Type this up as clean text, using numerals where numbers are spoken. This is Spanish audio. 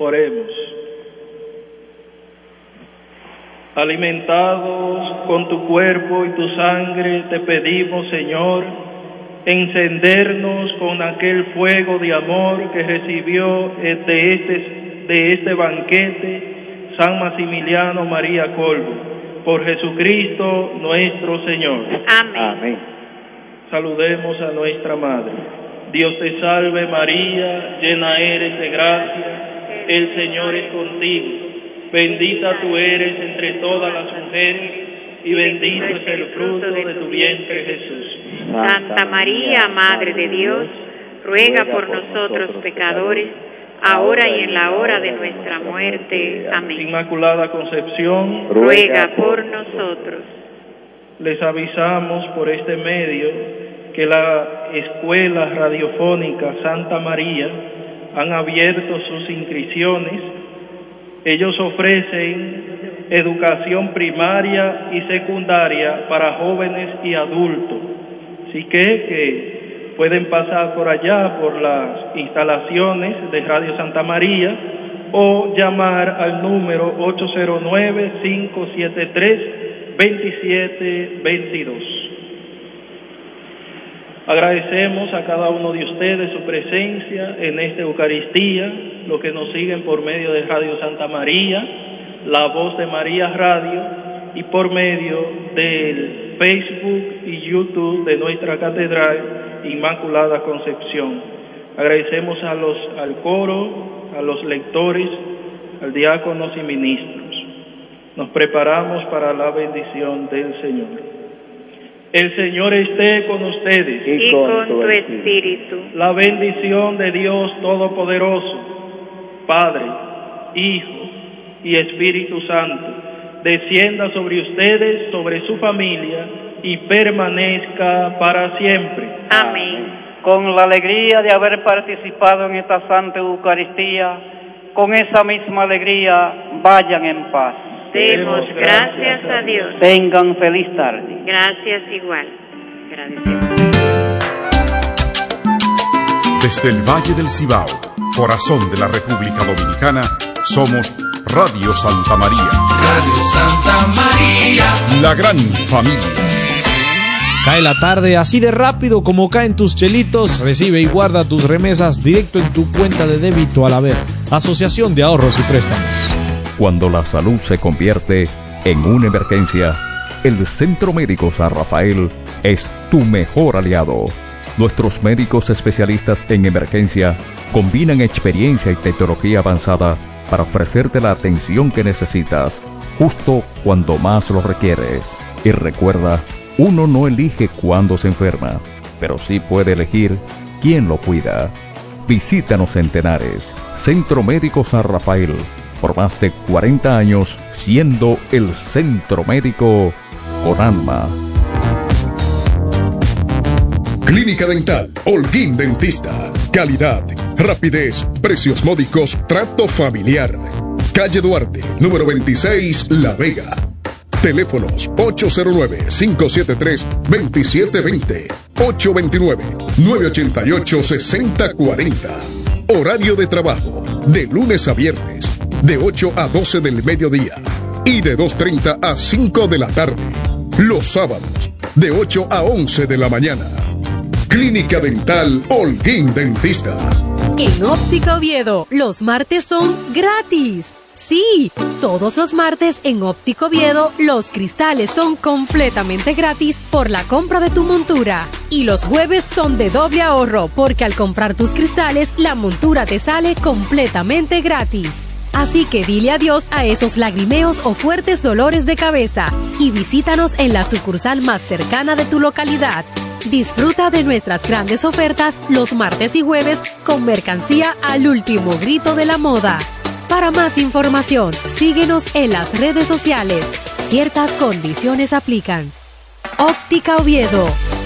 Oremos. Alimentados con tu cuerpo y tu sangre, te pedimos, Señor, encendernos con aquel fuego de amor que recibió de este banquete San Maximiliano María Colbe, por Jesucristo nuestro Señor. Amén. Amén. Saludemos a nuestra Madre. Dios te salve María, llena eres de gracia, el Señor es contigo. Bendita tú eres entre todas las mujeres, y bendito es el fruto de tu vientre, Jesús. Santa María, Madre de Dios, ruega por nosotros pecadores, ahora y en la hora de nuestra muerte. Amén. Inmaculada Concepción, ruega por nosotros. Les avisamos por este medio que la Escuela Radiofónica Santa María han abierto sus inscripciones. Ellos ofrecen educación primaria y secundaria para jóvenes y adultos. Así que pueden pasar por allá, por las instalaciones de Radio Santa María, o llamar al número 809-573-2722. Agradecemos a cada uno de ustedes su presencia en esta Eucaristía, los que nos siguen por medio de Radio Santa María, La Voz de María Radio, y por medio del Facebook y YouTube de nuestra Catedral Inmaculada Concepción. Agradecemos al coro, a los lectores, al diáconos y ministros. Nos preparamos para la bendición del Señor. El Señor esté con ustedes y con tu espíritu. La bendición de Dios Todopoderoso, Padre, Hijo y Espíritu Santo, descienda sobre ustedes, sobre su familia, y permanezca para siempre. Amén. Con la alegría de haber participado en esta Santa Eucaristía, con esa misma alegría, vayan en paz. Demos gracias a Dios. Tengan feliz tarde. Gracias igual. Agradecemos. Desde el Valle del Cibao, corazón de la República Dominicana, somos Radio Santa María. Radio Santa María. La gran familia. Cae la tarde así de rápido como caen tus chelitos. Recibe y guarda tus remesas directo en tu cuenta de débito al haber. Asociación de Ahorros y Préstamos. Cuando la salud se convierte en una emergencia, el Centro Médico San Rafael es tu mejor aliado. Nuestros médicos especialistas en emergencia combinan experiencia y tecnología avanzada para ofrecerte la atención que necesitas, justo cuando más lo requieres. Y recuerda, uno no elige cuándo se enferma, pero sí puede elegir quién lo cuida. Visítanos en Tenares, Centro Médico San Rafael, por más de 40 años siendo el centro médico con alma. Clínica Dental Holguín Dentista. Calidad, rapidez, precios módicos, trato familiar. Calle Duarte, número 26, La Vega. Teléfonos 809-573-2720, 829-988-6040. Horario de trabajo, de lunes a viernes, de 8 a 12 del mediodía y de 2:30 a 5 de la tarde. Los sábados, de 8 a 11 de la mañana. Clínica Dental Holguín Dentista. En Óptica Oviedo, los martes son gratis. Sí, todos los martes en Óptica Oviedo, los cristales son completamente gratis por la compra de tu montura. Y los jueves son de doble ahorro, porque al comprar tus cristales, la montura te sale completamente gratis. Así que dile adiós a esos lagrimeos o fuertes dolores de cabeza y visítanos en la sucursal más cercana de tu localidad. Disfruta de nuestras grandes ofertas los martes y jueves con mercancía al último grito de la moda. Para más información, síguenos en las redes sociales. Ciertas condiciones aplican. Óptica Oviedo.